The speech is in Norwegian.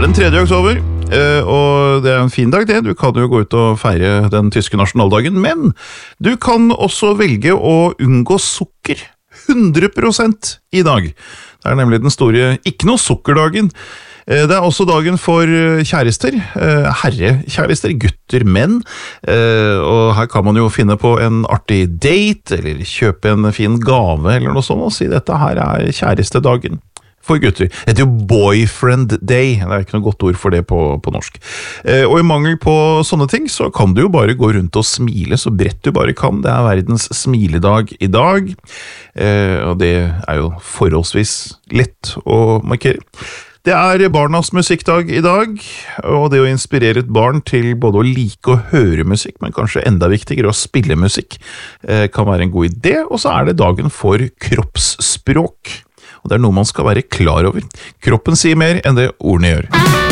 den 3. oktober, og det en fin dag det. Du kan jo gå ut og feire den tyske nasjonaldagen, men du kan også velge å unngå sukker 100% i dag. Det nemlig den store ikke noe sukkerdagen. Det også dagen for kjærester, herrekjærester, gutter, menn, og her kan man jo finne på en artig date, eller kjøpe en fin gave, eller noe sånt, og si dette her kjærestedagen for gutter. Det heter jo boyfriend day, det ikke noe godt ord for det på norsk. Og i mangel på sånne ting, så kan du jo bare gå rundt og smile så bredt du bare kan. Det verdens smiledag i dag, og det jo forholdsvis lett å markere. Det barnas musikkdag i dag, og det å inspirere et barn til både å like og høre musikk, men kanskje enda viktigere å spille musikk, kan være en god idé. Og så det dagen for kroppsspråk, og det noe man skal være klar over. Kroppen sier mer enn det ordene gjør.